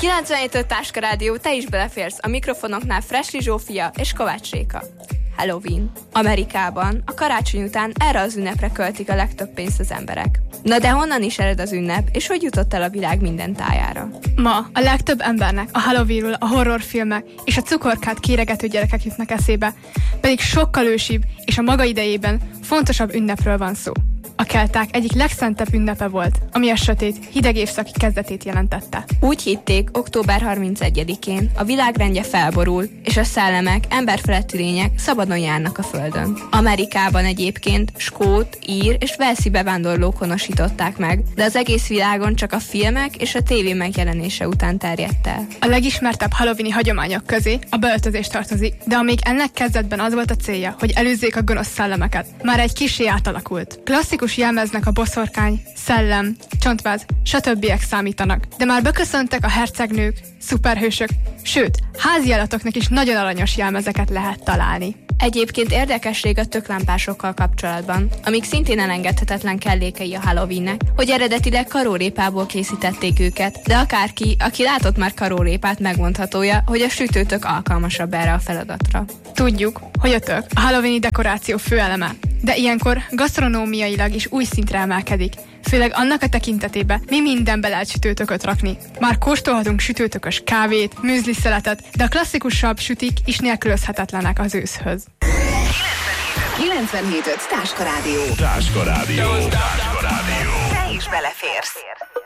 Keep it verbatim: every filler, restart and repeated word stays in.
kilencvenhét öt Táska Rádió, te is beleférsz. A mikrofonoknál Fresli Zsófia és Kovács Réka. Halloween. Amerikában a karácsony után erre az ünnepre költik a legtöbb pénzt az emberek. Na de honnan is ered az ünnep, és hogy jutott el a világ minden tájára? Ma a legtöbb embernek a Halloweenról a horrorfilmek és a cukorkát kéregető gyerekek jutnak eszébe, pedig sokkal ősibb és a maga idejében fontosabb ünnepről van szó. A kelták egyik legszentebb ünnepe volt, ami a sötét, hideg évszaki kezdetét jelentette. Úgy hitték, október harmincegyedikén a világrendje felborul, és a szellemek, emberfeletti lények szabadon járnak a földön. Amerikában egyébként skót, ír és walesi bevándorlók honosították meg, de az egész világon csak a filmek és a tévé megjelenése után terjedt el. A legismertebb halloweeni hagyományok közé a beöltözés tartozik, de amíg ennek kezdetben az volt a célja, hogy előzzék a gonosz szellemeket, már egy kissé átalakult. Klasszikus jelmeznek a boszorkány, szellem, csontváz, stb. Számítanak. De már beköszöntek a hercegnők, szuperhősök, sőt, háziállatoknak is nagyon aranyos jelmezeket lehet találni. Egyébként érdekesség a töklámpásokkal kapcsolatban, amik szintén elengedhetetlen kellékei a Halloweennek, hogy eredetileg karórépából készítették őket, de akárki, aki látott már karórépát, megmondhatója, hogy a sütőtök alkalmasabb erre a feladatra. Tudjuk, hogy a tök a halloweeni dekoráció főeleme, de ilyenkor gasztronómiailag is új szintre emelkedik, főleg annak a tekintetében, mi mindenbe lehet sütőtököt rakni. Már kóstolhatunk sütőtökös kávét, műzliszeletet, de a klasszikusabb sütik is nélkülözhetetlenek az őszhöz. kilencvenhét öt Táska Rádió. Táska Rádió. Táska Rádió. Te is beleférsz.